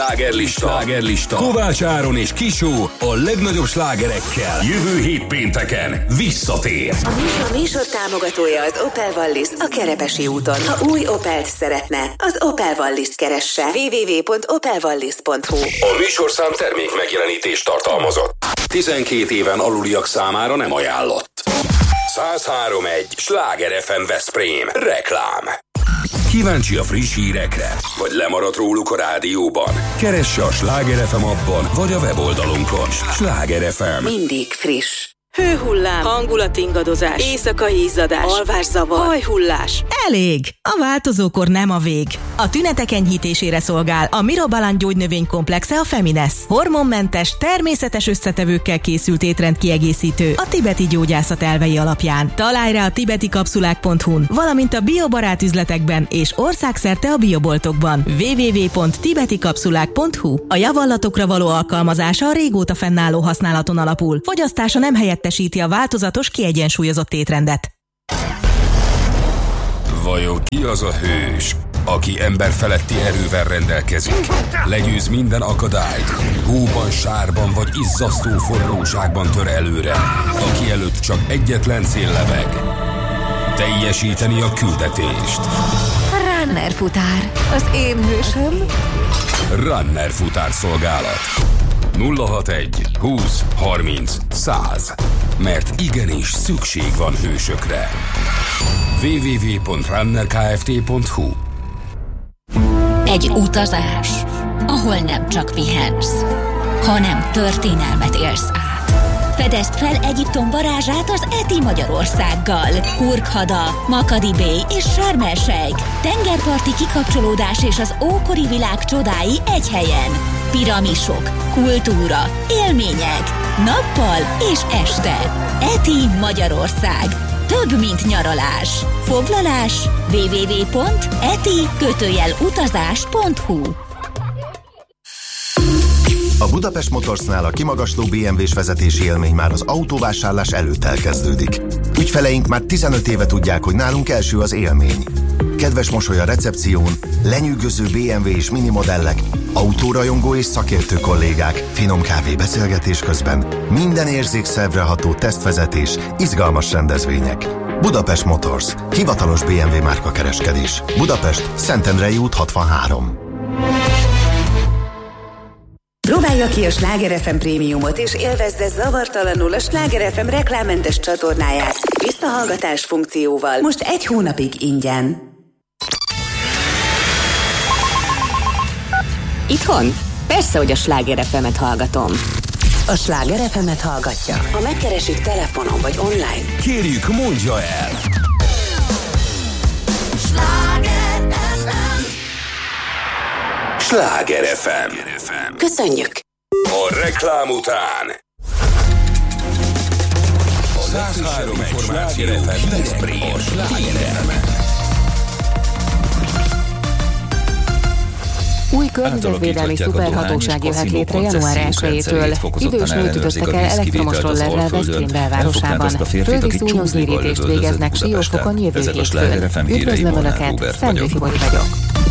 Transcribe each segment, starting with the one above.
slágerlista. Kovács Áron és Kisó a legnagyobb slágerekkel. Jövő hét pénteken visszatér. A műsor támogatója az Opel Wallis a Kerepesi úton. Ha új Opelt szeretne, az Opel Wallis-t keresse. www.opelwallis.hu. A műsorszám termék megjelenítést tartalmazott. 12 éven aluliak számára nem ajánlott. 103.1 Sláger FM Veszprém. Reklám. Kíváncsi a friss hírekre? Vagy lemaradt róluk a rádióban? Keresse a Sláger FM appban, vagy a weboldalunkon. Sláger FM. Mindig friss. Hőhullám, hangulatingadozás, éjszakai izzadás, alvászavar, hajhullás. Elég! A változókor nem a vég. A tünetek enyhítésére szolgál a Mirobalan gyógynövénykomplexe a Femines. Hormonmentes, természetes összetevőkkel készült étrendkiegészítő a tibeti gyógyászat elvei alapján. Találj rá a tibetikapszulák.hu-n, valamint a biobarát üzletekben és országszerte a bioboltokban. www.tibetikapszulák.hu. A javallatokra való alkalmazása a régóta fennálló használaton alapul. Fogyasztása nem helyettesíti a változatos, kiegyensúlyozott étrendet. Vajon ki az a hős, aki emberfeletti erővel rendelkezik? Legyőz minden akadályt, hóban, sárban vagy izzasztó forróságban tör előre, aki előtt csak egyetlen cél lebeg: teljesíteni a küldetést. Runner futár, az én hősöm. Runner futár szolgálat. 061 20 30 100. Mert igenis szükség van hősökre. www.runnerkft.hu. Egy utazás, ahol nem csak pihensz, hanem történelmet élsz át. Fedezd fel Egyiptom varázsát az ETI Magyarországgal. Hurghada, Makadi Bay és Sharm el-Sheikh. Tengerparti kikapcsolódás és az ókori világ csodái egy helyen. Piramisok, kultúra, élmények, nappal és este. ETI Magyarország. Több, mint nyaralás. Foglalás www.eti-utazás.hu. A Budapest Motorsnál a kimagasló BMW-s vezetési élmény már az autóvásárlás előtt elkezdődik. Ügyfeleink már 15 éve tudják, hogy nálunk első az élmény. Kedves mosoly a recepción, lenyűgöző BMW és mini modellek, autórajongó és szakértő kollégák, finom kávé beszélgetés közben, minden érzékszervre ható tesztvezetés, izgalmas rendezvények. Budapest Motors, hivatalos BMW márkakereskedés. Budapest, Szentendrei út 63. Próbálja ki a Sláger FM Prémiumot és élvezze zavartalanul a Sláger FM reklámmentes csatornáját visszahallgatás funkcióval. Most 1 hónapig ingyen. Itthon? Persze, hogy a Sláger FM-et hallgatom. A Sláger FM-et hallgatja. Ha megkeresik telefonon vagy online, Kérjük, mondja el! Sláger FM. Sláger FM. Köszönjük! A reklám után a 103 információ Veszprém. A Sláger FM. Új környezetvédelmi szuperhatóság jöhet létre január 1-től. Idős nőt ütöttek el elektromos rollerrel Veszprém belvárosában. Földi szúnyogzsírítést végeznek Siófokon jövő hétfőn. Üdvözlöm Önöket, Szendrei Fibori vagyok.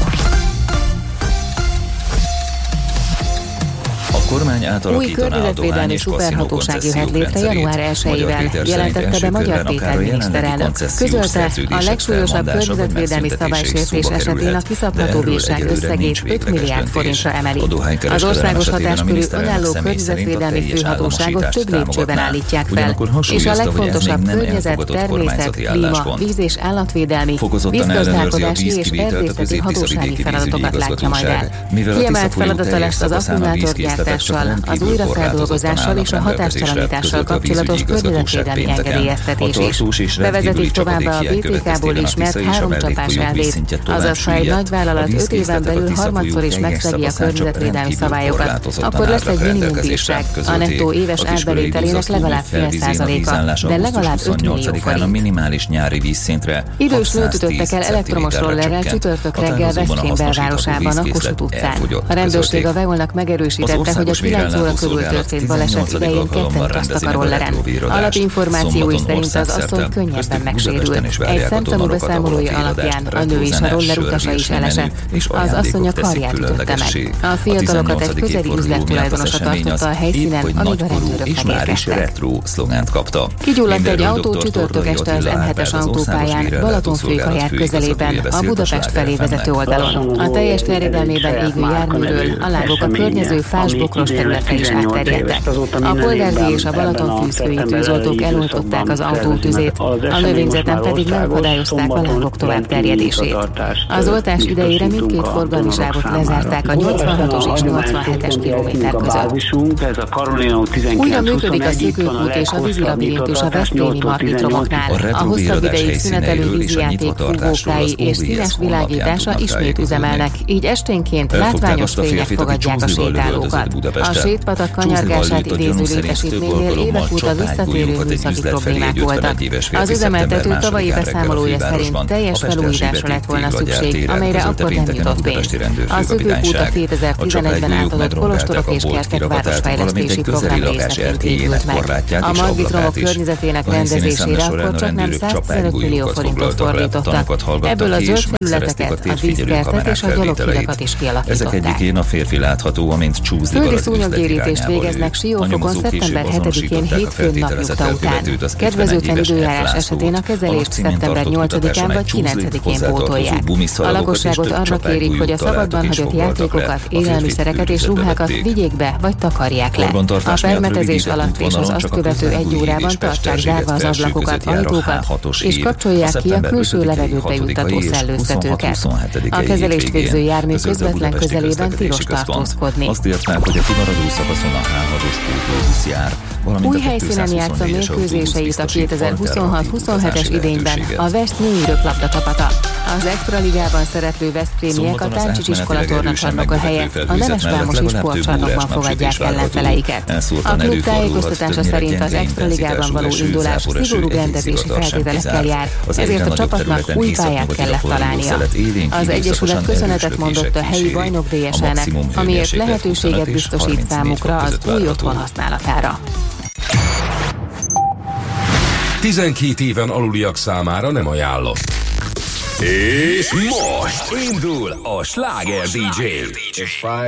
Új környezetvédelmi szuperhatóság jöhet létre január 1-ével, jelentette be Magyar Péter miniszterelnök. Közölte, a legsúlyosabb környezetvédelmi szabálysértés esetén a kiszabható bírság összegét 5 milliárd forintra emeli. Az országos hatáskörű önálló környezetvédelmi főhatóságot több lépcsőben állítják fel, és a legfontosabb környezet, természet, klíma, víz- és állatvédelmi, vízgazdálkodási és erdészeti hatósági feladatokat látja majd el. Kiemelt feladata lesz az akkumulátorgyártás, az újrafeldolgozással és a hatástalanítással kapcsolatos környezetvédelmi engedélyeztetés is. Bevezetik továbbá a BTK-ból ismert 3 csapás elvét, azaz ha egy nagyvállalat 5 éven belül harmadszor is megszegi a környezetvédelmi szabályokat, akkor lesz egy minimum-bírság, a nettó éves árbevételének legalább 0,5%-a, de legalább 5 millió forint. Idős nőt ütöttek el elektromos rollerrel csütörtök reggel Veszprém belvárosában, a Kossuth utcán. A rendőrség a Veolnak megerősítette, hogy hogy a 9 óra körül történt baleset idején ketten utaztak a rolleren. Alapinformációi szerint az asszony könnyebben megsérült. Egy szemtanú beszámolója alapján a nő és a roller utasa is elesett. Az asszony a karját ütötte meg. A fiatalokat egy közeli üzlet tulajdonosa tartotta a helyszínen, amíg a rendőrök megérkeztek. Kigyulladt egy autó csütörtök este az M7-es autópályán, Balatonfőkaják közelében, a Budapest felé vezető oldalon. A teljes terjedelmében égő járműről a lángok a környező fás-bokros területre is átterjedtek. A polgárdi és a Balatonfűzői tűzoltók eloltották az autó tüzét, a növényzeten pedig megakadályozták a lángok tovább terjedését. Az oltás idejére mindkét forgalmi sávot lezárták a 86-os és 87-es kilométer között. Újra működik a Szökőkút és a vízilabirintus a veszprémi Margit-romoknál. A hosszabb ideig szünetelő vízijáték fúvókái és színes világítása ismét üzemelnek, így esténként látványos fények fogadják a sétálókat. A sétpatak kanyargását idéző létesítménynél évek óta visszatérő műszaki problémák voltak. Az üzemeltető tavalyi beszámolója szerint teljes felújításra lett volna szükség, amelyre akkor nem jutott pénz. A Szökőkút a 2011-ben átadott Kolostorok és Kertek városfejlesztési program részeként épült meg. A Margit-romok környezetének rendezésére akkor csak nem 115 millió forintot fordítottak. Ebből a zöld felületeket, a díszkertet és a gyaloghidakat is kialakították. Ezek egyikén a férfi látható, amint csúszik földi szúnyoggérítést végeznek Siófokon szeptember 7-én hétfőn napnyugta után. Kedvezőtlen időjárás esetén a kezelést szeptember 8-án vagy 9-én pótolják. A lakosságot arra kérik, hogy a szabadban hagyott játékokat, élelmiszereket és ruhákat vigyék be vagy takarják le. A permetezés alatt és az azt követő 1 órában tartsák zárva az ablakokat, ajtókat, és kapcsolják ki a külső levegőbe juttató szellőztetőket. A kezelést végző jármű közvetlen közelében tilos tartózkodni. Azt írták, hogy a kimaradó szakaszon a H6-os pótlóbusz jár, új helyszínen játsza mérkőzéseit a 2026-27-es idényben a West női röplabda csapata. Az Extraligában szereplő veszprémiek a Táncsics iskola tornacsarnoka helyett a Nemesvámosi sportcsarnokban fogadják ellenfeleiket. A klub tájékoztatása szerint az Extraligában való indulás szigorú rendezési feltételekkel jár, ezért a csapatnak új pályát kellett találnia. Az Egyesület köszönetet mondott a helyi bajnok díjasának, amiért lehetőséget biztosít számukra az új otthon használatára. 12 éven aluliak számára nem ajánlott. És most indul a Sláger DJ.